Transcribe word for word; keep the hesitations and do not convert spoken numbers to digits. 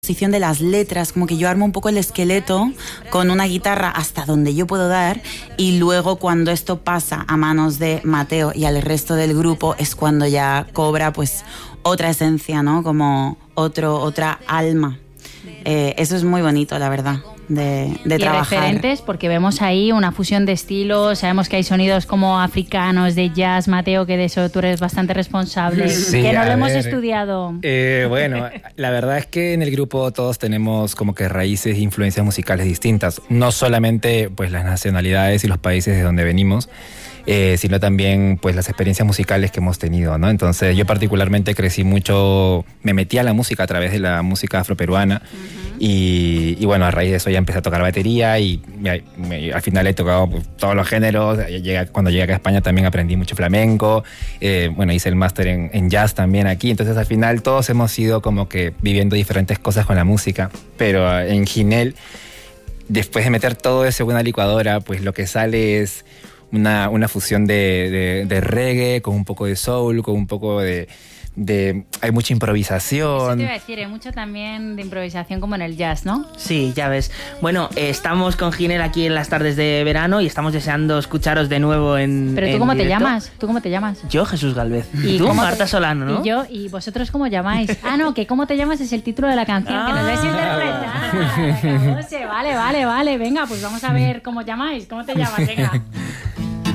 de las letras, como que yo armo un poco el esqueleto con una guitarra hasta donde yo puedo dar, y luego cuando esto pasa a manos de Mateo y al resto del grupo es cuando ya cobra pues otra esencia, ¿no? Como otro, otra alma. Eh, eso es muy bonito, la verdad, de, de y trabajar. Referentes, porque vemos ahí una fusión de estilos, sabemos que hay sonidos como africanos, de jazz, Mateo, que de eso tú eres bastante responsable, sí, que no lo ver, hemos estudiado. Eh, bueno, la verdad es que en el grupo todos tenemos como que raíces e influencias musicales distintas, no solamente pues las nacionalidades y los países de donde venimos, Eh, sino también pues las experiencias musicales que hemos tenido, ¿no? Entonces yo particularmente crecí mucho, me metí a la música a través de la música afroperuana. Uh-huh. y, y bueno, a raíz de eso ya empecé a tocar batería y me, me, al final he tocado pues, todos los géneros. Llegué, cuando llegué acá a España también aprendí mucho flamenco, eh, bueno, hice el máster en, en jazz también aquí, entonces al final todos hemos ido como que viviendo diferentes cosas con la música, pero uh, en Ginel, después de meter todo eso en una licuadora, pues lo que sale es Una, una fusión de, de, de reggae con un poco de soul, con un poco de, de... Hay mucha improvisación. Eso te iba a decir, hay mucho también de improvisación como en el jazz, ¿no? Sí, ya ves. Bueno, eh, estamos con Ginel aquí en las tardes de verano y estamos deseando escucharos de nuevo en Pero tú en cómo directo. te llamas, tú cómo te llamas. Yo, Jesús Galvez. Y tú, cómo Marta te... Solano, ¿no? Y yo, y vosotros cómo llamáis. Ah, no, que cómo te llamas es el título de la canción, ah, que nos vais a interpretar. Vale, vale, vale, venga, pues vamos a ver cómo llamáis, cómo te llamas, venga.